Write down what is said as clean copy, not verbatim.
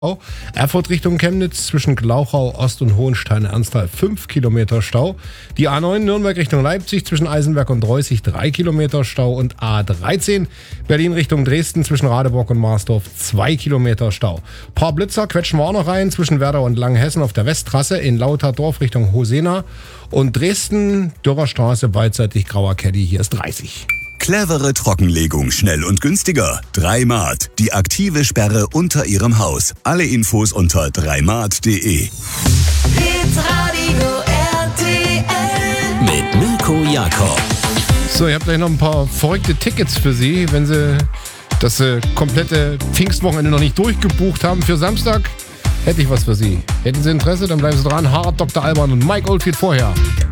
Erfurt Richtung Chemnitz zwischen Glauchau Ost und Hohenstein-Ernsthal 5 Kilometer Stau. Die A9 Nürnberg Richtung Leipzig zwischen Eisenberg und Dreußig 3 Kilometer Stau. Und A13 Berlin Richtung Dresden zwischen Radeburg und Marsdorf 2 Kilometer Stau. Paar Blitzer quetschen wir auch noch rein zwischen Werder und Langenhessen auf der Westtrasse in Lauterdorf Richtung Hosena. Und Dresden, Dürerstraße, beidseitig Grauer Caddy, hier ist 30. Clevere Trockenlegung, schnell und günstiger. 3Mart, die aktive Sperre unter Ihrem Haus. Alle Infos unter 3mart.de. Hitradio RTL Mit Mirko Jakob. So, ihr habt gleich noch ein paar verrückte Tickets für Sie, wenn Sie das komplette Pfingstwochenende noch nicht durchgebucht haben. Für Samstag hätte ich was für Sie. Hätten Sie Interesse, dann bleiben Sie dran. Hard, Dr. Alban und Mike Oldfield vorher.